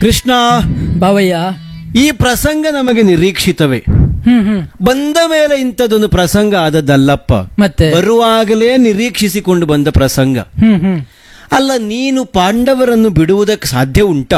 ಕೃಷ್ಣ, ಬಾವಯ್ಯ. ಈ ಪ್ರಸಂಗ ನಮಗೆ ನಿರೀಕ್ಷಿತವೇ. ಬಂದ ಮೇಲೆ ಇಂಥದೊಂದು ಪ್ರಸಂಗ ಆದದ್ದಲ್ಲಪ್ಪ. ಮತ್ತೆ ಬರುವಾಗಲೇ ನಿರೀಕ್ಷಿಸಿಕೊಂಡು ಬಂದ ಪ್ರಸಂಗ. ಅಲ್ಲ, ನೀನು ಪಾಂಡವರನ್ನು ಬಿಡುವುದಕ್ಕೆ ಸಾಧ್ಯ ಉಂಟಾ?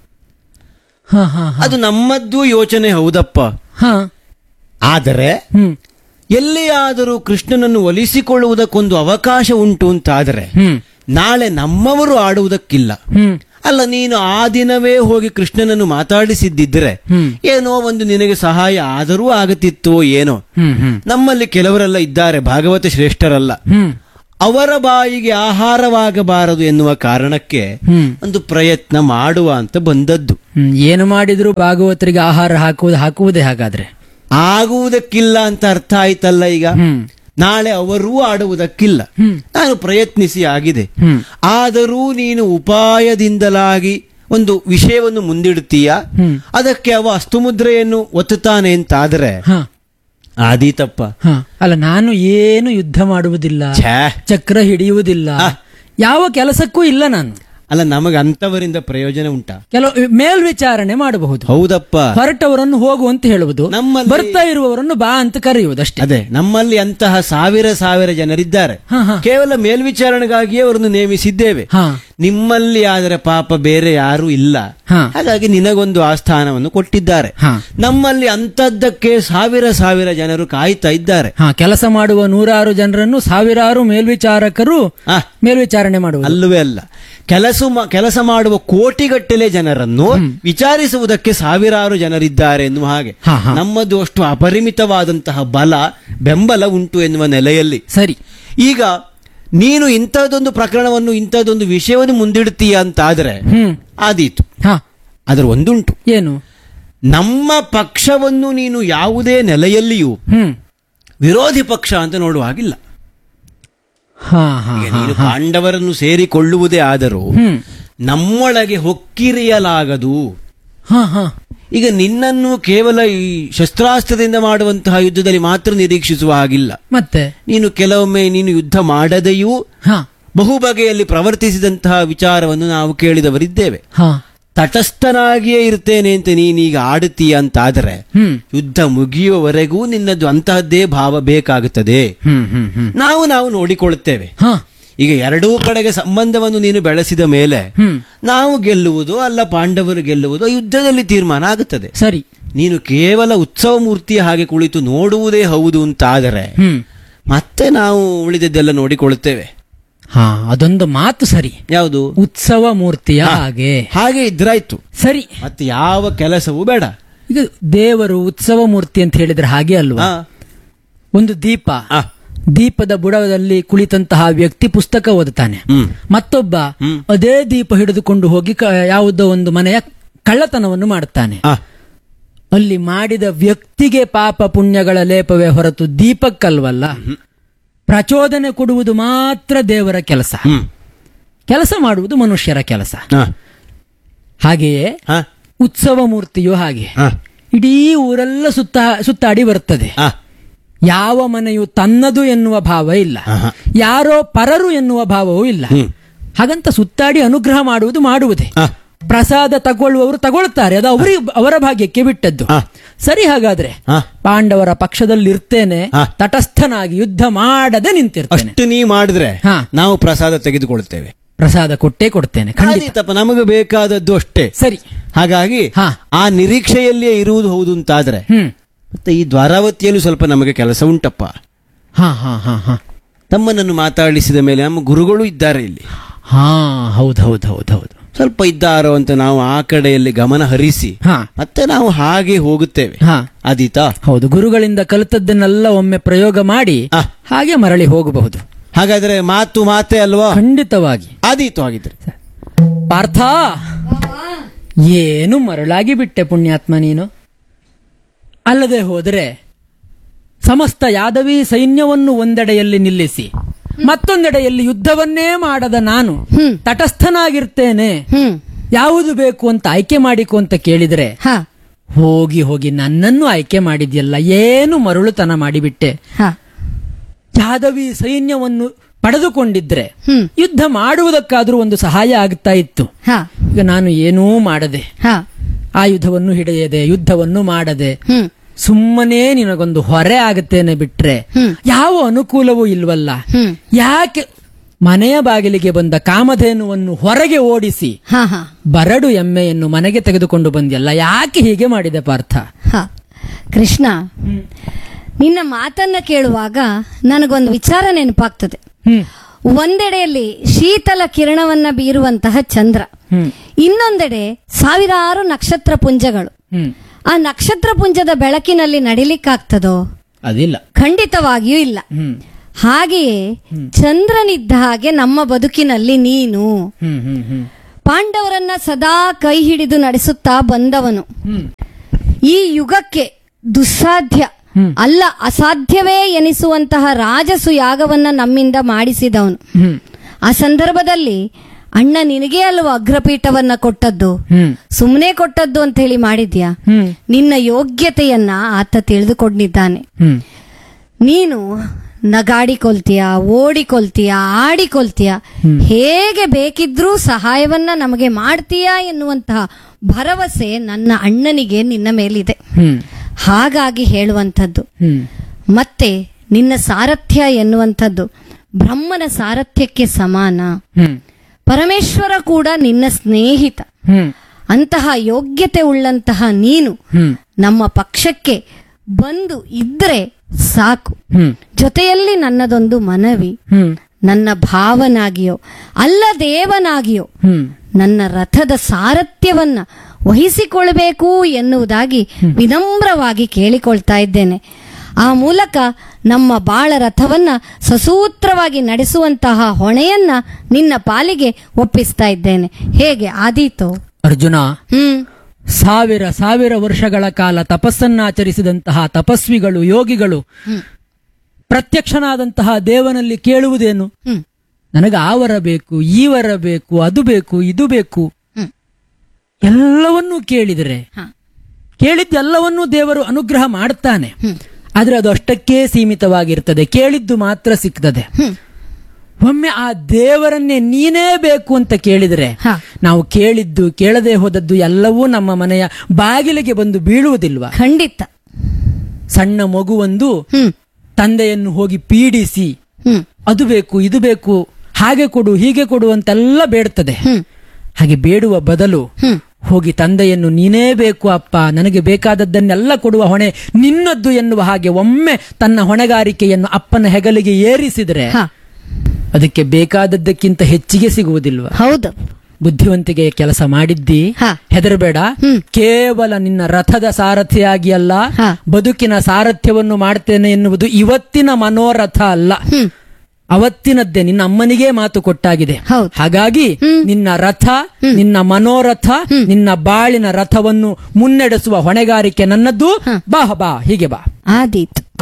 ಅದು ನಮ್ಮದ್ದು ಯೋಚನೆ ಹೌದಪ್ಪ. ಆದರೆ ಎಲ್ಲಿಯಾದರೂ ಕೃಷ್ಣನನ್ನು ಒಲಿಸಿಕೊಳ್ಳುವುದಕ್ಕೊಂದು ಅವಕಾಶ ಉಂಟು ಅಂತಾದರೆ ನಾಳೆ ನಮ್ಮವರು ಆಡುವುದಕ್ಕಿಲ್ಲ. ಅಲ್ಲ, ನೀನು ಆ ದಿನವೇ ಹೋಗಿ ಕೃಷ್ಣನನ್ನು ಮಾತಾಡಿಸಿದ್ದಿದ್ರೆ ಏನೋ ಒಂದು ನಿನಗೆ ಸಹಾಯ ಆದರೂ ಆಗತಿತ್ತೋ ಏನೋ. ನಮ್ಮಲ್ಲಿ ಕೆಲವರೆಲ್ಲ ಇದ್ದಾರೆ, ಭಾಗವತ ಶ್ರೇಷ್ಠರಲ್ಲ, ಅವರ ಬಾಯಿಗೆ ಆಹಾರವಾಗಬಾರದು ಎನ್ನುವ ಕಾರಣಕ್ಕೆ ಒಂದು ಪ್ರಯತ್ನ ಮಾಡುವ ಅಂತ ಬಂದದ್ದು. ಏನು ಮಾಡಿದ್ರು ಭಾಗವತರಿಗೆ ಆಹಾರ ಹಾಕುವುದೇ ಹಾಗಾದ್ರೆ ಆಗುವುದಕ್ಕಿಲ್ಲ ಅಂತ ಅರ್ಥ ಆಯ್ತಲ್ಲ. ಈಗ ನಾಳೆ ಅವರೂ ಆಡುವುದಕ್ಕಿಲ್ಲ. ನಾನು ಪ್ರಯತ್ನಿಸಿ ಆಗಿದೆ. ಆದರೂ ನೀನು ಉಪಾಯದಿಂದಲಾಗಿ ಒಂದು ವಿಷಯವನ್ನು ಮುಂದಿಡ್ತೀಯ, ಅದಕ್ಕೆ ಅವ ಅಸ್ತುಮುದ್ರೆಯನ್ನು ಒತ್ತುತ್ತಾನೆ ಅಂತಾದರೆ ಆದೀತಪ್ಪ. ಅಲ್ಲ, ನಾನು ಏನು ಯುದ್ಧ ಮಾಡುವುದಿಲ್ಲ, ಚಕ್ರ ಹಿಡಿಯುವುದಿಲ್ಲ, ಯಾವ ಕೆಲಸಕ್ಕೂ ಇಲ್ಲ ನಾನು. ಅಲ್ಲ, ನಮಗೆ ಅಂತವರಿಂದ ಪ್ರಯೋಜನ ಉಂಟಾ? ಕೆಲವು ಮೇಲ್ವಿಚಾರಣೆ ಮಾಡಬಹುದು. ಹೌದಪ್ಪ. ಹೊರಟವರನ್ನು ಹೋಗು ಅಂತ ಹೇಳುವುದು, ನಮ್ಮಲ್ಲಿ ಬರ್ತಾ ಇರುವವರನ್ನು ಬಾ ಅಂತ ಕರೆಯುವುದು ಅಷ್ಟೇ. ಅದೇ, ನಮ್ಮಲ್ಲಿ ಅಂತಹ ಸಾವಿರ ಜನರಿದ್ದಾರೆ. ಕೇವಲ ಮೇಲ್ವಿಚಾರಣೆಗಾಗಿಯೇ ಅವರನ್ನು ನೇಮಿಸಿದ್ದೇವೆ. ನಿಮ್ಮಲ್ಲಿ ಆದರೆ ಪಾಪ ಬೇರೆ ಯಾರೂ ಇಲ್ಲ, ಹಾಗಾಗಿ ನಿನಗೊಂದು ಆಸ್ಥಾನವನ್ನು ಕೊಟ್ಟಿದ್ದಾರೆ. ನಮ್ಮಲ್ಲಿ ಅಂತದ್ದಕ್ಕೆ ಸಾವಿರ ಜನರು ಕಾಯ್ತಾ ಇದ್ದಾರೆ. ಕೆಲಸ ಮಾಡುವ 100 ಜನರನ್ನು ಸಾವಿರಾರು ಮೇಲ್ವಿಚಾರಕರು ಮೇಲ್ವಿಚಾರಣೆ ಮಾಡುವ ಅಲ್ಲವೇ ಅಲ್ಲ, ಕೆಲಸ ಮಾಡುವ ಕೋಟಿಗಟ್ಟಲೆ ಜನರನ್ನು ವಿಚಾರಿಸುವುದಕ್ಕೆ ಸಾವಿರಾರು ಜನರಿದ್ದಾರೆ ಎನ್ನುವ ಹಾಗೆ ನಮ್ಮದು ಅಷ್ಟು ಅಪರಿಮಿತವಾದಂತಹ ಬಲ ಬೆಂಬಲ ಉಂಟು ಎನ್ನುವ ನೆಲೆಯಲ್ಲಿ. ಸರಿ, ಈಗ ನೀನು ಇಂಥದ್ದೊಂದು ಪ್ರಕರಣವನ್ನು ಇಂಥದ್ದೊಂದು ವಿಷಯವನ್ನು ಮುಂದಿಡ್ತೀಯ ಅಂತಾದ್ರೆ ಆದೀತು. ಅದರ ಒಂದುಂಟು, ಏನು? ನಮ್ಮ ಪಕ್ಷವನ್ನು ನೀನು ಯಾವುದೇ ನೆಲೆಯಲ್ಲಿಯೂ ವಿರೋಧಿ ಪಕ್ಷ ಅಂತ ನೋಡುವ ಹಾಗಿಲ್ಲ. ನೀನು ಪಾಂಡವರನ್ನು ಸೇರಿಕೊಳ್ಳುವುದೇ ಆದರೂ ನಮ್ಮೊಳಗೆ ಹೊಕ್ಕಿರಿಯಲಾಗದು. ಈಗ ನಿನ್ನನ್ನು ಕೇವಲ ಈ ಶಸ್ತ್ರಾಸ್ತ್ರದಿಂದ ಮಾಡುವಂತಹ ಯುದ್ಧದಲ್ಲಿ ಮಾತ್ರ ನಿರೀಕ್ಷಿಸುವ ಹಾಗಿಲ್ಲ. ಮತ್ತೆ ನೀನು ಕೆಲವೊಮ್ಮೆ ನೀನು ಯುದ್ಧ ಮಾಡದೆಯೂ ಬಹು ಬಗೆಯಲ್ಲಿ ಪ್ರವರ್ತಿಸಿದಂತಹ ವಿಚಾರವನ್ನು ನಾವು ಕೇಳಿದವರಿದ್ದೇವೆ. ತಟಸ್ಥನಾಗಿಯೇ ಇರ್ತೇನೆ ಅಂತ ನೀನೀಗ ಆಡುತ್ತೀಯ ಅಂತಾದರೆ ಯುದ್ಧ ಮುಗಿಯುವವರೆಗೂ ನಿನ್ನದು ಅಂತಹದ್ದೇ ಭಾವ ಬೇಕಾಗುತ್ತದೆ. ನಾವು ನೋಡಿಕೊಳ್ಳುತ್ತೇವೆ. ಈಗ ಎರಡೂ ಕಡೆಗೆ ಸಂಬಂಧವನ್ನು ನೀನು ಬೆಳೆಸಿದ ಮೇಲೆ ನಾವು ಗೆಲ್ಲುವುದು ಅಲ್ಲ ಪಾಂಡವರು ಗೆಲ್ಲುವುದು ಯುದ್ಧದಲ್ಲಿ ತೀರ್ಮಾನ ಆಗುತ್ತದೆ. ಸರಿ, ನೀನು ಕೇವಲ ಉತ್ಸವ ಮೂರ್ತಿಯ ಹಾಗೆ ಕುಳಿತು ನೋಡುವುದೇ ಹೌದು ಅಂತಾದರೆ ಮತ್ತೆ ನಾವು ಉಳಿದದ್ದೆಲ್ಲ ನೋಡಿಕೊಳ್ಳುತ್ತೇವೆ. ಅದೊಂದು ಮಾತು ಸರಿ. ಯಾವುದು? ಉತ್ಸವ ಮೂರ್ತಿಯ ಹಾಗೆ ಇದ್ರಾಯ್ತು. ಸರಿ, ಮತ್ತೆ ಯಾವ ಕೆಲಸವೂ ಬೇಡ. ಈಗ ದೇವರು ಉತ್ಸವ ಮೂರ್ತಿ ಅಂತ ಹೇಳಿದ್ರೆ ಹಾಗೆ ಅಲ್ವಾ? ಒಂದು ದೀಪದ ಬುಡದಲ್ಲಿ ಕುಳಿತಂತಹ ವ್ಯಕ್ತಿ ಪುಸ್ತಕ ಓದುತ್ತಾನೆ, ಮತ್ತೊಬ್ಬ ಅದೇ ದೀಪ ಹಿಡಿದುಕೊಂಡು ಹೋಗಿ ಯಾವುದೋ ಒಂದು ಮನೆಯ ಕಳ್ಳತನವನ್ನು ಮಾಡುತ್ತಾನೆ. ಅಲ್ಲಿ ಮಾಡಿದ ವ್ಯಕ್ತಿಗೆ ಪಾಪ ಪುಣ್ಯಗಳ ಲೇಪವೇ ಹೊರತು ದೀಪಕ್ಕಲ್ವಲ್ಲ. ಪ್ರಚೋದನೆ ಕೊಡುವುದು ಮಾತ್ರ ದೇವರ ಕೆಲಸ, ಕೆಲಸ ಮಾಡುವುದು ಮನುಷ್ಯರ ಕೆಲಸ. ಹಾಗೆಯೇ ಉತ್ಸವ ಮೂರ್ತಿಯು ಹಾಗೆ ಇಡೀ ಊರೆಲ್ಲ ಸುತ್ತಾಡಿ ಬರುತ್ತದೆ. ಯಾವ ಮನೆಯು ತನ್ನದು ಎನ್ನುವ ಭಾವ ಇಲ್ಲ, ಯಾರೋ ಪರರು ಎನ್ನುವ ಭಾವವೂ ಇಲ್ಲ. ಹಾಗಂತ ಸುತ್ತಾಡಿ ಅನುಗ್ರಹ ಮಾಡುವುದೇ. ಪ್ರಸಾದ ತಗೊಳ್ಳುವವರು ತಗೊಳ್ತಾರೆ, ಅದು ಅವರ ಭಾಗ್ಯಕ್ಕೆ ಬಿಟ್ಟದ್ದು. ಸರಿ, ಹಾಗಾದ್ರೆ ಪಾಂಡವರ ಪಕ್ಷದಲ್ಲಿ ಇರ್ತೇನೆ, ತಟಸ್ಥನಾಗಿ ಯುದ್ಧ ಮಾಡದೆ ನಿಂತಿರ್ತೇನೆ. ಅಷ್ಟು ನೀ ಮಾಡಿದ್ರೆ ನಾವು ಪ್ರಸಾದ ತೆಗೆದುಕೊಳ್ತೇವೆ. ಪ್ರಸಾದ ಕೊಡ್ತೇನೆ, ಖಂಡಿತ. ನಮಗೆ ಬೇಕಾದದ್ದು ಅಷ್ಟೇ. ಸರಿ, ಹಾಗಾಗಿ ಆ ನಿರೀಕ್ಷೆಯಲ್ಲಿಯೇ ಇರುವುದು ಹೌದು ಅಂತಾದ್ರೆ ಮತ್ತೆ ಈ ದ್ವಾರಾವತಿಯಲ್ಲೂ ಸ್ವಲ್ಪ ನಮಗೆ ಕೆಲಸ ಉಂಟಪ್ಪ. ತಮ್ಮನನ್ನು ಮಾತಾಡಿಸಿದ ಮೇಲೆ ನಮ್ಮ ಗುರುಗಳು ಇದ್ದಾರೆ ಇಲ್ಲಿ. ಹೌದು, ಸ್ವಲ್ಪ ಇದ್ದಾರೋ ಅಂತ ನಾವು ಆ ಕಡೆಯಲ್ಲಿ ಗಮನ ಹರಿಸಿ ಮತ್ತೆ ನಾವು ಹಾಗೆ ಹೋಗುತ್ತೇವೆ. ಆದೀತಾ? ಹೌದು, ಗುರುಗಳಿಂದ ಕಲಿತದ್ದನ್ನೆಲ್ಲ ಒಮ್ಮೆ ಪ್ರಯೋಗ ಮಾಡಿ ಹಾಗೆ ಮರಳಿ ಹೋಗಬಹುದು. ಹಾಗಾದ್ರೆ ಮಾತೇ ಅಲ್ವಾ? ಖಂಡಿತವಾಗಿ. ಆದೀತು. ಹಾಗಿದ್ರೆ ಪಾರ್ಥ, ಏನು ಮರಳಾಗಿ ಬಿಟ್ಟೆ ಪುಣ್ಯಾತ್ಮ ನೀನು. ಅಲ್ಲದೆ ಹೋದರೆ ಸಮಸ್ತ ಯಾದವಿ ಸೈನ್ಯವನ್ನು ಒಂದೆಡೆಯಲ್ಲಿ ನಿಲ್ಲಿಸಿ ಮತ್ತೊಂದೆಡೆಯಲ್ಲಿ ಯುದ್ಧವನ್ನೇ ಮಾಡದ ನಾನು ತಟಸ್ಥನಾಗಿರ್ತೇನೆ, ಯಾವುದು ಬೇಕು ಅಂತ ಆಯ್ಕೆ ಮಾಡಿಕೊ ಅಂತ ಕೇಳಿದ್ರೆ ಹೋಗಿ ನನ್ನನ್ನು ಆಯ್ಕೆ ಮಾಡಿದ್ಯಲ್ಲ, ಏನು ಮರುಳುತನ ಮಾಡಿಬಿಟ್ಟೆ. ಯಾದವಿ ಸೈನ್ಯವನ್ನು ಪಡೆದುಕೊಂಡಿದ್ರೆ ಯುದ್ಧ ಮಾಡುವುದಕ್ಕಾದ್ರೂ ಒಂದು ಸಹಾಯ ಆಗ್ತಾ ಇತ್ತು. ಈಗ ನಾನು ಏನೂ ಮಾಡದೆ, ಆಯುಧವನ್ನು ಹಿಡಿಯದೆ, ಯುದ್ಧವನ್ನು ಮಾಡದೆ, ಸುಮ್ಮನೆ ನಿನಗೊಂದು ಹೊರೆ ಆಗುತ್ತೇನೆ ಬಿಟ್ರೆ ಯಾವ ಅನುಕೂಲವೂ ಇಲ್ವಲ್ಲ. ಯಾಕೆ ಮನೆಯ ಬಾಗಿಲಿಗೆ ಬಂದ ಕಾಮಧೇನುವನ್ನು ಹೊರಗೆ ಓಡಿಸಿ ಬರಡು ಎಮ್ಮೆಯನ್ನು ಮನೆಗೆ ತೆಗೆದುಕೊಂಡು ಬಂದಿಯಲ್ಲ, ಯಾಕೆ ಹೀಗೆ ಮಾಡಿದೆ ಪಾರ್ಥ? ಕೃಷ್ಣ, ನಿನ್ನ ಮಾತನ್ನ ಕೇಳುವಾಗ ನನಗೊಂದು ವಿಚಾರ ನೆನಪಾಗ್ತದೆ. ಒಂದೆಡೆಯಲ್ಲಿ ಶೀತಲ ಕಿರಣವನ್ನ ಬೀರುವಂತಹ ಚಂದ್ರ, ಇನ್ನೊಂದೆಡೆ ಸಾವಿರಾರು ನಕ್ಷತ್ರ ಪುಂಜಗಳು. ಆ ನಕ್ಷತ್ರ ಪುಂಜದ ಬೆಳಕಿನಲ್ಲಿ ನಡಿಲಿಕ್ಕಾಗ್ತದೋ? ಅದಿಲ್ಲ, ಖಂಡಿತವಾಗಿಯೂ ಇಲ್ಲ. ಹಾಗೆಯೇ ಚಂದ್ರನಿದ್ದ ಹಾಗೆ ನಮ್ಮ ಬದುಕಿನಲ್ಲಿ ನೀನು ಪಾಂಡವರನ್ನ ಸದಾ ಕೈ ಹಿಡಿದು ನಡೆಸುತ್ತಾ ಬಂದವನು. ಈ ಯುಗಕ್ಕೆ ದುಸ್ಸಾಧ್ಯ ಅಲ್ಲ, ಅಸಾಧ್ಯವೇ ಎನಿಸುವಂತಹ ರಾಜಸು ಯಾಗವನ್ನ ನಮ್ಮಿಂದ ಮಾಡಿಸಿದವನು. ಆ ಸಂದರ್ಭದಲ್ಲಿ ಅಣ್ಣ ನಿನಗೆ ಅಲ್ವ ಅಗ್ರಪೀಠವನ್ನ ಕೊಟ್ಟದ್ದು, ಸುಮ್ಮನೆ ಕೊಟ್ಟದ್ದು ಅಂತ ಹೇಳಿ ಮಾಡಿದ್ಯಾ? ನಿನ್ನ ಯೋಗ್ಯತೆಯನ್ನ ಆತ ತಿಳಿದುಕೊಂಡಿದ್ದಾನೆ. ನೀನು ನಗಾಡಿಕೊಳ್ತೀಯ, ಓಡಿಕೊಳ್ತೀಯ, ಆಡಿಕೊಳ್ತೀಯ, ಹೇಗೆ ಬೇಕಿದ್ರೂ ಸಹಾಯವನ್ನ ನಮಗೆ ಮಾಡ್ತೀಯಾ ಎನ್ನುವಂತಹ ಭರವಸೆ ನನ್ನ ಅಣ್ಣನಿಗೆ ನಿನ್ನ ಮೇಲಿದೆ. ಹಾಗಾಗಿ ಹೇಳುವಂಥದ್ದು. ಮತ್ತೆ ನಿನ್ನ ಸಾರಥ್ಯ ಎನ್ನುವಂಥದ್ದು ಬ್ರಹ್ಮನ ಸಾರಥ್ಯಕ್ಕೆ ಸಮಾನ. ಪರಮೇಶ್ವರ ಕೂಡ ನಿನ್ನ ಸ್ನೇಹಿತ. ಅಂತಹ ಯೋಗ್ಯತೆ ಉಳ್ಳಂತಹ ನೀನು ನಮ್ಮ ಪಕ್ಷಕ್ಕೆ ಬಂದು ಇದ್ರೆ ಸಾಕು. ಜೊತೆಯಲ್ಲಿ ನನ್ನದೊಂದು ಮನವಿ, ನನ್ನ ಭಾವನಾಗಿಯೋ ಅಲ್ಲ ದೇವನಾಗಿಯೋ ನನ್ನ ರಥದ ಸಾರಥ್ಯವನ್ನ ವಹಿಸಿಕೊಳ್ಬೇಕು ಎನ್ನುವುದಾಗಿ ವಿನಮ್ರವಾಗಿ ಕೇಳಿಕೊಳ್ತಾ ಇದ್ದೇನೆ. ಆ ಮೂಲಕ ನಮ್ಮ ಬಾಳ ರಥವನ್ನ ಸಸೂತ್ರವಾಗಿ ನಡೆಸುವಂತಹ ಹೊಣೆಯನ್ನ ನಿನ್ನ ಪಾಲಿಗೆ ಒಪ್ಪಿಸ್ತಾ ಇದ್ದೇನೆ. ಹೇಗೆ ಆದೀತು ಅರ್ಜುನ? ಸಾವಿರ ಸಾವಿರ ವರ್ಷಗಳ ಕಾಲ ತಪಸ್ಸನ್ನಾಚರಿಸಿದಂತಹ ತಪಸ್ವಿಗಳು, ಯೋಗಿಗಳು ಪ್ರತ್ಯಕ್ಷನಾದಂತಹ ದೇವನಲ್ಲಿ ಕೇಳುವುದೇನು? ನನಗೆ ಆ ವರ ಬೇಕು, ಈ ವರ ಬೇಕು, ಅದು ಬೇಕು, ಇದು ಬೇಕು, ಎಲ್ಲವನ್ನೂ ಕೇಳಿದರೆ ಕೇಳಿದ್ದೆಲ್ಲವನ್ನೂ ದೇವರು ಅನುಗ್ರಹ ಮಾಡ್ತಾನೆ. ಆದ್ರೆ ಅದು ಅಷ್ಟಕ್ಕೇ ಸೀಮಿತವಾಗಿರ್ತದೆ, ಕೇಳಿದ್ದು ಮಾತ್ರ ಸಿಗ್ತದೆ. ಒಮ್ಮೆ ಆ ದೇವರನ್ನೇ ನೀನೇ ಬೇಕು ಅಂತ ಕೇಳಿದರೆ ನಾವು ಕೇಳಿದ್ದು ಕೇಳದೆ ಹೋದದ್ದು ಎಲ್ಲವೂ ನಮ್ಮ ಮನೆಯ ಬಾಗಿಲಿಗೆ ಬಂದು ಬೀಳುವುದಿಲ್ವಾ? ಖಂಡಿತ. ಸಣ್ಣ ಮಗುವೊಂದು ತಂದೆಯನ್ನು ಹೋಗಿ ಪೀಡಿಸಿ ಅದು ಬೇಕು, ಇದು ಬೇಕು, ಹಾಗೆ ಕೊಡು, ಹೀಗೆ ಕೊಡು ಅಂತೆಲ್ಲ ಬೇಡ್ತದೆ. ಹಾಗೆ ಬೇಡುವ ಬದಲು ಹೋಗಿ ತಂದೆಯನ್ನು ನೀನೇ ಬೇಕು ಅಪ್ಪ, ನನಗೆ ಬೇಕಾದದ್ದನ್ನೆಲ್ಲ ಕೊಡುವ ಹೊಣೆ ನಿನ್ನದ್ದು ಎನ್ನುವ ಹಾಗೆ ಒಮ್ಮೆ ತನ್ನ ಹೊಣೆಗಾರಿಕೆಯನ್ನು ಅಪ್ಪನ ಹೆಗಲಿಗೆ ಏರಿಸಿದರೆ ಅದಕ್ಕೆ ಬೇಕಾದದ್ದಕ್ಕಿಂತ ಹೆಚ್ಚಿಗೆ ಸಿಗುವುದಿಲ್ವ? ಹೌದು. ಬುದ್ಧಿವಂತಿಗೆ ಕೆಲಸ ಮಾಡಿದ್ದಿ, ಹೆದರಬೇಡ. ಕೇವಲ ನಿನ್ನ ರಥದ ಸಾರಥಿಯಾಗಿ ಅಲ್ಲ, ಬದುಕಿನ ಸಾರಥ್ಯವನ್ನು ಮಾಡ್ತೇನೆ ಎನ್ನುವುದು ಇವತ್ತಿನ ಮನೋರಥ ಅಲ್ಲ, ಅವತ್ತಿನದ್ದೇ. ನಿನ್ನ ಅಮ್ಮನಿಗೆ ಮಾತು ಕೊಟ್ಟಾಗಿದೆ. ಹಾಗಾಗಿ ನಿನ್ನ ರಥ, ನಿನ್ನ ಮನೋರಥ, ನಿನ್ನ ಬಾಳಿನ ರಥವನ್ನು ಮುನ್ನಡೆಸುವ ಹೊಣೆಗಾರಿಕೆ ನನ್ನದ್ದು. ಬಾ ಬಾ, ಹೀಗೆ ಬಾ. ಆದೀತು.